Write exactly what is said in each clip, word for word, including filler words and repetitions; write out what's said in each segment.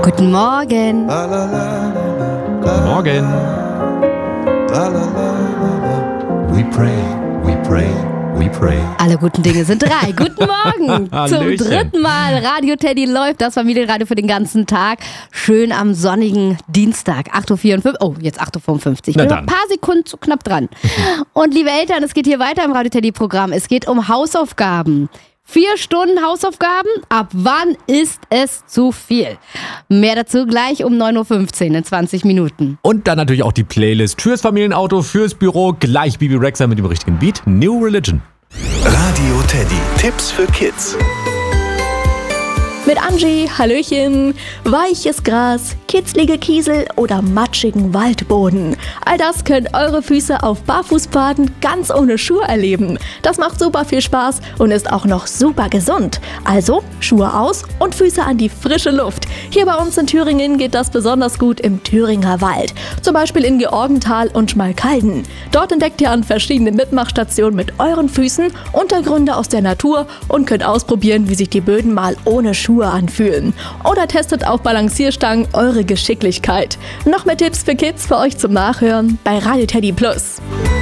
Guten Morgen. Guten Morgen. We pray, we pray, we pray. Alle guten Dinge sind drei. Guten Morgen. Zum Hallöchen. dritten Mal Radio Teddy läuft, das Familienradio für den ganzen Tag. Schön am sonnigen Dienstag, acht Uhr vierundfünfzig. Oh, jetzt acht Uhr fünfundfünfzig. Ich bin noch ein paar Sekunden zu knapp dran. Und liebe Eltern, es geht hier weiter im Radio Teddy Programm. Es geht um Hausaufgaben. Vier Stunden Hausaufgaben? Ab wann ist es zu viel? Mehr dazu gleich um neun Uhr fünfzehn in zwanzig Minuten. Und dann natürlich auch die Playlist fürs Familienauto, fürs Büro. Gleich Bibi Rexha mit dem richtigen Beat. New Religion. Radio Teddy. Tipps für Kids. Mit Angie, Hallöchen, weiches Gras, kitzlige Kiesel oder matschigen Waldboden. All das können eure Füße auf Barfußpfaden ganz ohne Schuhe erleben. Das macht super viel Spaß und ist auch noch super gesund. Also Schuhe aus und Füße an die frische Luft. Hier bei uns in Thüringen geht das besonders gut im Thüringer Wald. Zum Beispiel in Georgenthal und Schmalkalden. Dort entdeckt ihr an verschiedenen Mitmachstationen mit euren Füßen Untergründe aus der Natur und könnt ausprobieren, wie sich die Böden mal ohne Schuhe anfühlen. Oder testet auf Balancierstangen eure Geschicklichkeit. Noch mehr Tipps für Kids für euch zum Nachhören bei Radio Teddy Plus.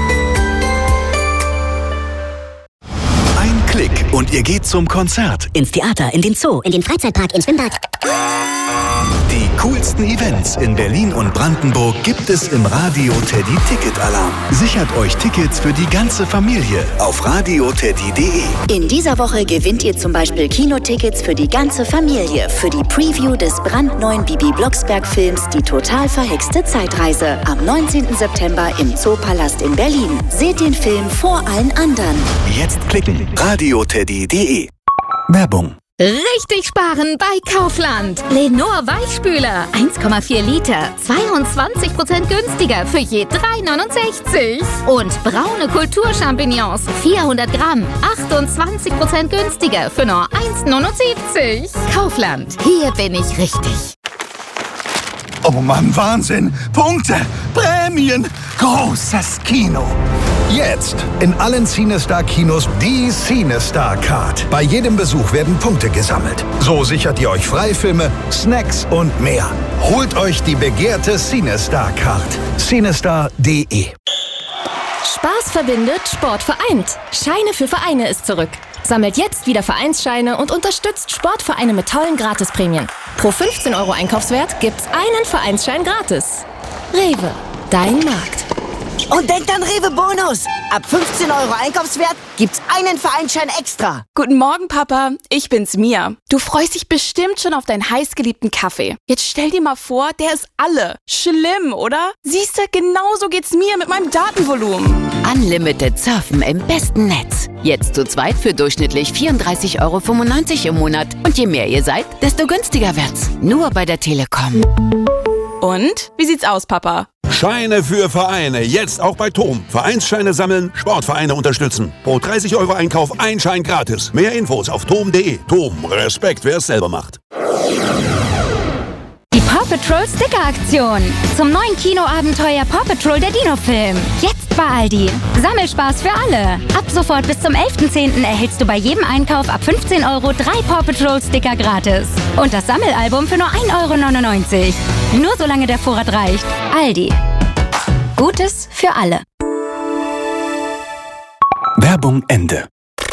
Ein Klick und ihr geht zum Konzert. Ins Theater, in den Zoo, in den Freizeitpark, ins Schwimmbad. Die coolsten Events in Berlin und Brandenburg gibt es im Radio Teddy Ticket Alarm. Sichert euch Tickets für die ganze Familie auf radio teddy punkt de. In dieser Woche gewinnt ihr zum Beispiel Kinotickets für die ganze Familie für die Preview des brandneuen Bibi Blocksberg-Films Die total verhexte Zeitreise am neunzehnten September im Zoopalast in Berlin. Seht den Film vor allen anderen. Jetzt klicken. radio teddy punkt de. Werbung. Richtig sparen bei Kaufland. Lenor Weichspüler, eins Komma vier Liter, zweiundzwanzig Prozent günstiger für je drei neunundsechzig. Und braune Kulturchampignons, vierhundert Gramm, achtundzwanzig Prozent günstiger für nur eins neunundsiebzig. Kaufland, hier bin ich richtig. Oh Mann, Wahnsinn! Punkte! Prämien! Großes Kino! Jetzt in allen CineStar-Kinos die CineStar-Card. Bei jedem Besuch werden Punkte gesammelt. So sichert ihr euch Freifilme, Snacks und mehr. Holt euch die begehrte CineStar-Card. CineStar punkt de. Spaß verbindet, Sport vereint. Scheine für Vereine ist zurück. Sammelt jetzt wieder Vereinsscheine und unterstützt Sportvereine mit tollen Gratisprämien. Pro fünfzehn Euro Einkaufswert gibt's einen Vereinsschein gratis. Rewe, dein Markt. Und denkt an Rewe Bonus. Ab fünfzehn Euro Einkaufswert gibt's einen Vereinsschein extra. Guten Morgen, Papa. Ich bin's, Mia. Du freust dich bestimmt schon auf deinen heißgeliebten Kaffee. Jetzt stell dir mal vor, der ist alle. Schlimm, oder? Siehst du, genauso geht's mir mit meinem Datenvolumen. Unlimited Surfen im besten Netz. Jetzt zu zweit für durchschnittlich vierunddreißig Euro fünfundneunzig im Monat. Und je mehr ihr seid, desto günstiger wird's. Nur bei der Telekom. Und? Wie sieht's aus, Papa? Scheine für Vereine, jetzt auch bei Tom. Vereinsscheine sammeln, Sportvereine unterstützen. Pro dreißig Euro Einkauf ein Schein gratis. Mehr Infos auf tom punkt de. Tom, Respekt, wer es selber macht. Die Paw Patrol Sticker-Aktion. Zum neuen Kinoabenteuer Paw Patrol der Dino-Film. Jetzt bei Aldi. Sammelspaß für alle. Ab sofort bis zum elften zehnten erhältst du bei jedem Einkauf ab fünfzehn Euro drei Paw Patrol Sticker gratis. Und das Sammelalbum für nur ein Euro neunundneunzig. Nur solange der Vorrat reicht. Aldi. Gutes für alle. Werbung Ende.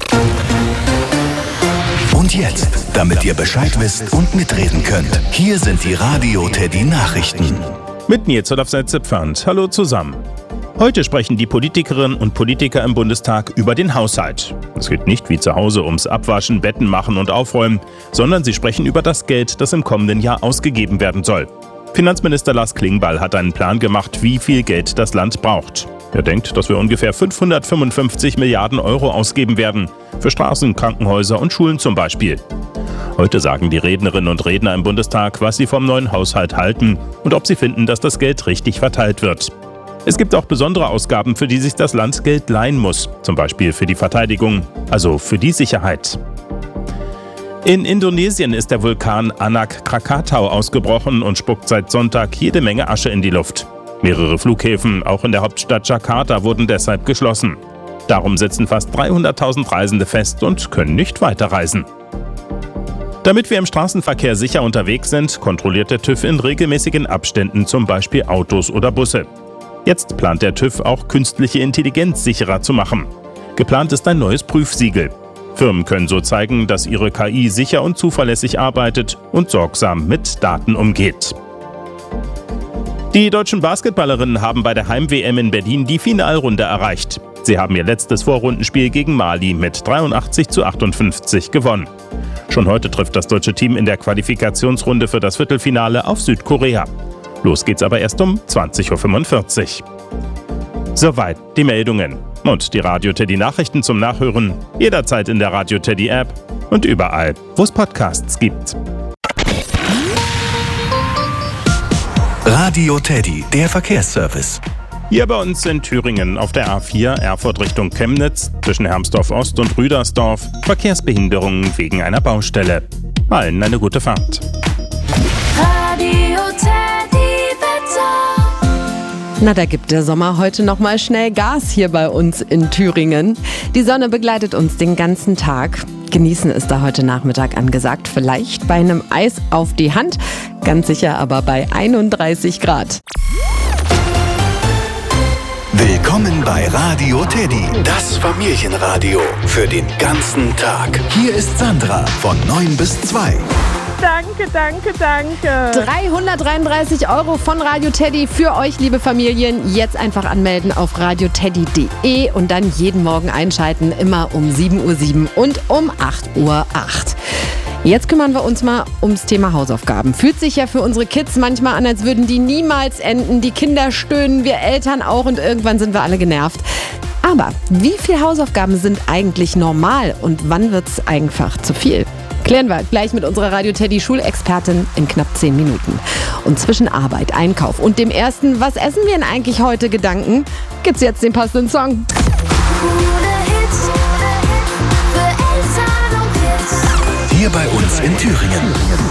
Und jetzt, damit ihr Bescheid wisst und mitreden könnt, hier sind die Radio Teddy Nachrichten. Mit mir Zolafseitze Pfand. Hallo zusammen. Heute sprechen die Politikerinnen und Politiker im Bundestag über den Haushalt. Es geht nicht wie zu Hause ums Abwaschen, Betten machen und Aufräumen, sondern sie sprechen über das Geld, das im kommenden Jahr ausgegeben werden soll. Finanzminister Lars Klingbeil hat einen Plan gemacht, wie viel Geld das Land braucht. Er denkt, dass wir ungefähr fünfhundertfünfundfünfzig Milliarden Euro ausgeben werden. Für Straßen, Krankenhäuser und Schulen zum Beispiel. Heute sagen die Rednerinnen und Redner im Bundestag, was sie vom neuen Haushalt halten und ob sie finden, dass das Geld richtig verteilt wird. Es gibt auch besondere Ausgaben, für die sich das Land Geld leihen muss. Zum Beispiel für die Verteidigung, also für die Sicherheit. In Indonesien ist der Vulkan Anak Krakatau ausgebrochen und spuckt seit Sonntag jede Menge Asche in die Luft. Mehrere Flughäfen, auch in der Hauptstadt Jakarta, wurden deshalb geschlossen. Darum sitzen fast dreihunderttausend Reisende fest und können nicht weiterreisen. Damit wir im Straßenverkehr sicher unterwegs sind, kontrolliert der TÜV in regelmäßigen Abständen zum Beispiel Autos oder Busse. Jetzt plant der TÜV auch künstliche Intelligenz sicherer zu machen. Geplant ist ein neues Prüfsiegel. Firmen können so zeigen, dass ihre K I sicher und zuverlässig arbeitet und sorgsam mit Daten umgeht. Die deutschen Basketballerinnen haben bei der Heim-W M in Berlin die Finalrunde erreicht. Sie haben ihr letztes Vorrundenspiel gegen Mali mit dreiundachtzig zu achtundfünfzig gewonnen. Schon heute trifft das deutsche Team in der Qualifikationsrunde für das Viertelfinale auf Südkorea. Los geht's aber erst um zwanzig Uhr fünfundvierzig. Soweit die Meldungen. Und die Radio Teddy Nachrichten zum Nachhören jederzeit in der Radio Teddy App und überall, wo es Podcasts gibt. Radio Teddy, der Verkehrsservice. Hier bei uns in Thüringen auf der A vier Erfurt Richtung Chemnitz zwischen Hermsdorf Ost und Rüdersdorf Verkehrsbehinderungen wegen einer Baustelle. Allen eine gute Fahrt. Radio Teddy Wetter. Na, da gibt der Sommer heute noch mal schnell Gas hier bei uns in Thüringen. Die Sonne begleitet uns den ganzen Tag. Genießen ist da heute Nachmittag angesagt. Vielleicht bei einem Eis auf die Hand. Ganz sicher aber bei einunddreißig Grad. Willkommen bei Radio Teddy, das Familienradio für den ganzen Tag. Hier ist Sandra von neun bis zwei. Danke, danke, danke. dreihundertdreiunddreißig Euro von Radio Teddy für euch, liebe Familien. Jetzt einfach anmelden auf radioteddy punkt de und dann jeden Morgen einschalten, immer um sieben Uhr sieben und um acht Uhr acht. Jetzt kümmern wir uns mal ums Thema Hausaufgaben. Fühlt sich ja für unsere Kids manchmal an, als würden die niemals enden. Die Kinder stöhnen, wir Eltern auch und irgendwann sind wir alle genervt. Aber wie viele Hausaufgaben sind eigentlich normal und wann wird's einfach zu viel? Klären wir gleich mit unserer Radio Teddy Schulexpertin in knapp zehn Minuten. Und zwischen Arbeit, Einkauf und dem ersten "Was essen wir denn eigentlich heute?" Gedanken gibt's jetzt den passenden Song. Hier bei uns in Thüringen.